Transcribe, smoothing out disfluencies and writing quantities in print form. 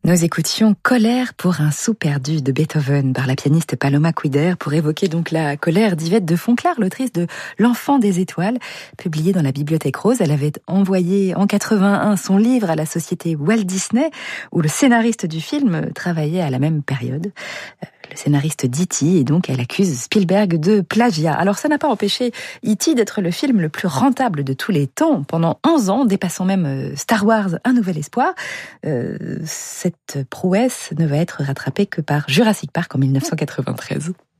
Nous écoutions Colère pour un sou perdu de Beethoven par la pianiste Paloma Quider pour évoquer donc la colère d'Yvette de Fonclare, l'autrice de L'Enfant des étoiles, publié dans la Bibliothèque Rose. Elle avait envoyé en 81 son livre à la société Walt Disney, où le scénariste du film travaillait à la même période. Le scénariste d'E.T. et donc elle accuse Spielberg de plagiat. Alors ça n'a pas empêché E.T. d'être le film le plus rentable de tous les temps pendant 11 ans, dépassant même Star Wars Un Nouvel Espoir. Cette prouesse ne va être rattrapée que par Jurassic Park en 1993.